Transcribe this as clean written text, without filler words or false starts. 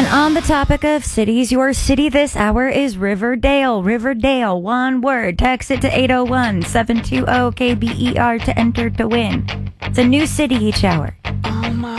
on the topic of cities, your city this hour is Riverdale. Riverdale, one word. Text it to 801-720-KBER to enter to win. It's a new city each hour.